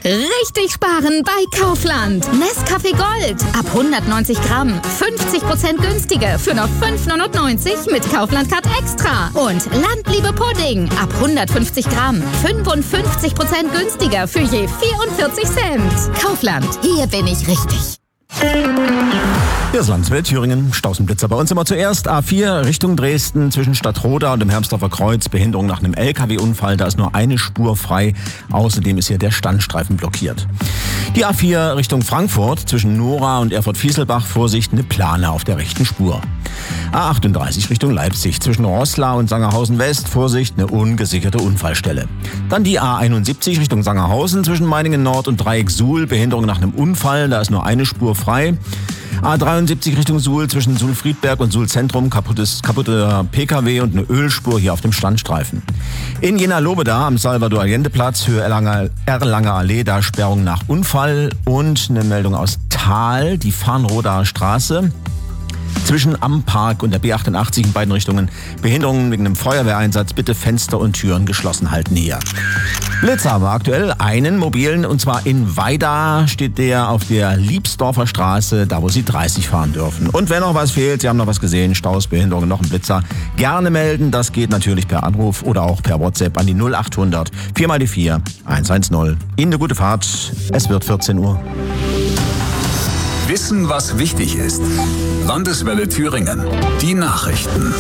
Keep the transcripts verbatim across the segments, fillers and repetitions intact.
Richtig sparen bei Kaufland. Nescafé Gold ab hundertneunzig Gramm. fünfzig Prozent günstiger für nur fünf neunundneunzig mit Kaufland Card Extra. Und Landliebe Pudding ab hundertfünfzig Gramm. fünfundfünfzig Prozent günstiger für je vierundvierzig Cent. Kaufland, hier bin ich richtig. Hier ist Landswelt, Thüringen, Stausenblitzer. Bei uns immer zuerst A vier Richtung Dresden zwischen Stadtroda und dem Hermsdorfer Kreuz. Behinderung nach einem L K W-Unfall, da ist nur eine Spur frei. Außerdem ist hier der Standstreifen blockiert. Die A vier Richtung Frankfurt zwischen Nora und Erfurt-Fieselbach. Vorsicht, eine Plane auf der rechten Spur. A achtunddreißig Richtung Leipzig zwischen Roßla und Sangerhausen West. Vorsicht, eine ungesicherte Unfallstelle. Dann die A einundsiebzig Richtung Sangerhausen zwischen Meiningen Nord und Dreieck Suhl. Behinderung nach einem Unfall, da ist nur eine Spur frei. A dreiundsiebzig Richtung Suhl zwischen Suhl-Friedberg und Suhl-Zentrum, kaputtes, kaputter P K W und eine Ölspur hier auf dem Standstreifen. In Jena-Lobeda am Salvador-Allende-Platz, Höhe Erlanger, Erlanger Allee, da Sperrung nach Unfall und eine Meldung aus Thal, die Farnrodaer Straße. Zwischen am Park und der B achtundachtzig in beiden Richtungen. Behinderungen wegen einem Feuerwehreinsatz. Bitte Fenster und Türen geschlossen halten hier. Blitz haben wir aktuell einen mobilen, und zwar in Weida steht der auf der Liebsdorfer Straße, da wo Sie dreißig fahren dürfen. Und wenn noch was fehlt, Sie haben noch was gesehen, Staus, Behinderungen, noch ein Blitzer, gerne melden. Das geht natürlich per Anruf oder auch per WhatsApp an die null achthundert vier mal die vier eins eins null. Ihnen eine gute Fahrt. Es wird vierzehn Uhr. Wissen, was wichtig ist. Landeswelle Thüringen. Die Nachrichten.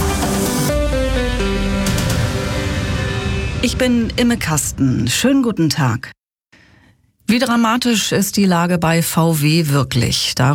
Ich bin Imme Kasten. Schönen guten Tag. Wie dramatisch ist die Lage bei V W wirklich?